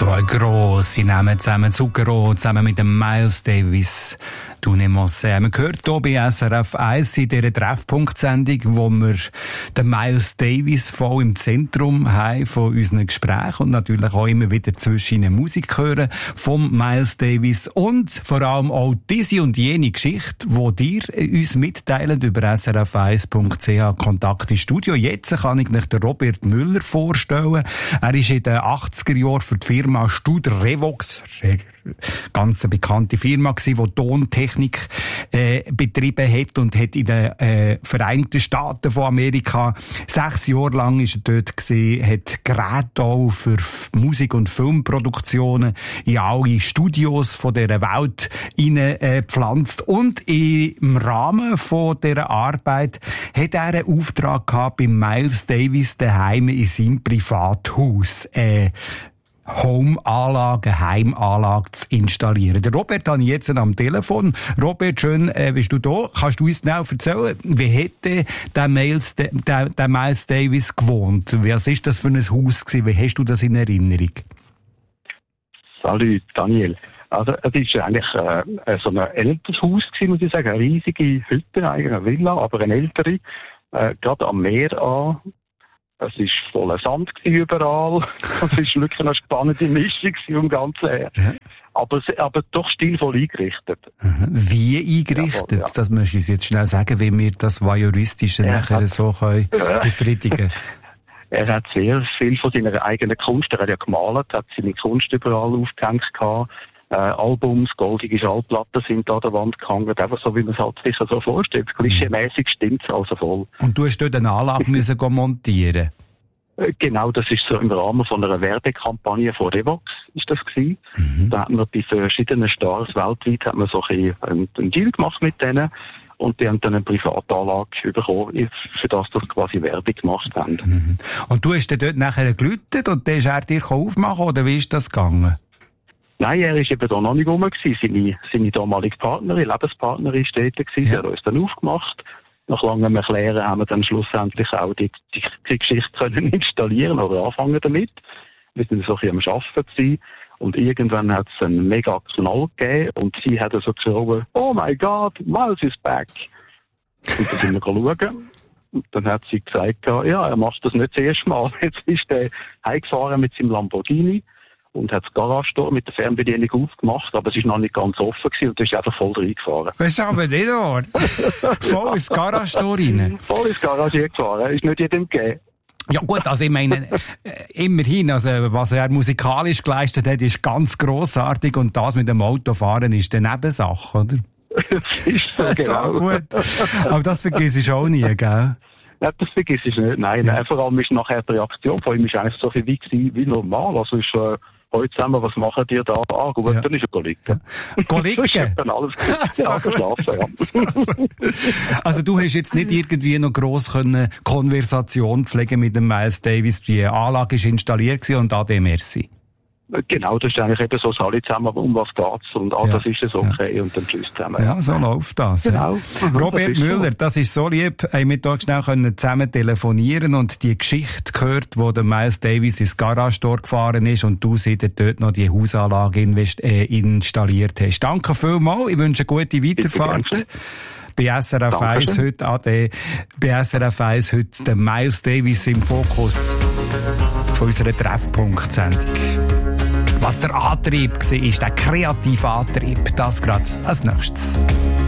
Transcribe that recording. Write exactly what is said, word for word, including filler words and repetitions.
Zwei grosse Namen zusammen, Zucchero, zusammen mit dem Miles Davis. Du nehmst äh, man hört hier bei S R F eins in dieser Treffpunkt-Sendung, wo wir den Miles Davis voll im Zentrum haben von unseren Gesprächen und natürlich auch immer wieder zwischen ihnen Musik hören vom Miles Davis und vor allem auch diese und jene Geschichte, die dir uns mitteilen über S R F eins Punkt C H Kontakt ins Studio. Jetzt kann ich nicht den Robert Müller vorstellen. Er ist in den achtziger Jahren für die Firma Studer Revox, ganz eine bekannte Firma gewesen, die Tontechnik äh, betrieben hat und hat in den äh, Vereinigten Staaten von Amerika sechs Jahre lang ist er dort gewesen, hat Geräte auch für Musik- und Filmproduktionen in alle Studios von dieser Welt hineingepflanzt. Äh, und im Rahmen von dieser Arbeit hat er einen Auftrag gehabt, bei Miles Davis daheim in seinem Privathaus äh, Home-Anlage, Heimanlage zu installieren. Der Robert habe ich jetzt am Telefon. Robert, schön, äh, bist du da? Kannst du uns genau erzählen, wie hätte der Miles, der, der Miles Davis gewohnt? Was ist das für ein Haus gewesen? Wie hast du das in Erinnerung? Salut, Daniel. Also, es ist eigentlich äh, so ein älteres Haus gewesen, muss ich sagen. Eine riesige Hütte, eigentlich eine Villa, aber eine ältere, äh, gerade am Meer an. Es war voller Sand überall. Es war wirklich eine spannende Mischung um Ganzen her. Ja. Aber, aber doch stilvoll eingerichtet. Wie eingerichtet? Ja, ja. Das musst du uns jetzt schnell sagen, wie wir das Voyeuristische ja, nachher hat, so können befriedigen. Er hat sehr viel von seiner eigenen Kunst, er hat ja gemalt, hat seine Kunst überall aufgehängt gehabt. Äh, Albums, goldige Schallplatten sind da an der Wand gehangen, einfach so, wie man es halt sich so vorstellt. Klischee-mäßig stimmt es also voll. Und du hast dort eine Anlage müssen montieren? Äh, genau, das ist so im Rahmen von einer Werbekampagne von Revox, ist das gewesen. Mhm. Da hat man bei verschiedenen Stars weltweit hat man so ein bisschen einen Deal gemacht mit denen. Und die haben dann eine Privatanlage bekommen, für das sie quasi Werbung gemacht haben. Mhm. Und du hast dann dort nachher geläutet und dann ist er dir aufmachen, oder wie ist das gegangen? Nein, er war eben da noch nicht rum. Seine, seine damalige Partnerin, Lebenspartnerin, war dort. Ja. Sie hat uns dann aufgemacht. Nach langem Erklären haben wir dann schlussendlich auch die, die, die Geschichte können installieren oder anfangen damit. Wir sind so ein bisschen am Arbeiten gewesen. Und irgendwann hat es einen mega Knall gegeben und sie hat so geschrien, oh my God, Miles is back. Und dann sind wir schauen. Und dann hat sie gesagt, ja, er macht das nicht das erste Mal. Jetzt ist er heimgefahren mit seinem Lamborghini und hat das Garagentor mit der Fernbedienung aufgemacht, aber es war noch nicht ganz offen gewesen und er ist einfach voll reingefahren. Was ist aber nicht wahr? Voll ins Garagentor rein? Voll ins Garagentor gefahren, ist nicht jedem gegeben. Ja gut, also ich meine, äh, immerhin, also was er musikalisch geleistet hat, ist ganz grossartig und das mit dem Autofahren ist eine Nebensache, oder? Das ist so, genau. So gut. Aber das vergiss ich auch nie, gell? Ja, das vergiss ich nicht, nein. Ja. Vor allem ist nachher die Reaktion von ihm ist eigentlich so viel wie, wie normal, also ist äh, heute zusammen, was machen die da? Ah, gut, ja. Dann ist er liegen. Ja. Liegen? Dann alles ja, geschlafen, ja. Also du hast jetzt nicht irgendwie noch gross können Konversation pflegen mit dem Miles Davis. Die Anlage ist installiert und ade merci. Genau, das ist eigentlich eben so, alle zusammen, um was geht's und ah, ja. Das ist es okay ja. Und dann tschüss zusammen. Ja, so läuft das. Genau. Ja. Robert das Müller, so. Das ist so lieb, haben wir hier schnell können zusammen telefonieren und die Geschichte gehört, wo der Miles Davis ins Garagentor gefahren ist und du sie dort noch die Hausanlage invest- äh, installiert hast. Danke vielmals, ich wünsche eine gute Weiterfahrt. Bei S R F eins heute, Ade, bei S R F eins heute der Miles Davis im Fokus von unserer Treffpunkt-Sendung. Was der Antrieb war, ist der kreative Antrieb. Das gerade als nächstes.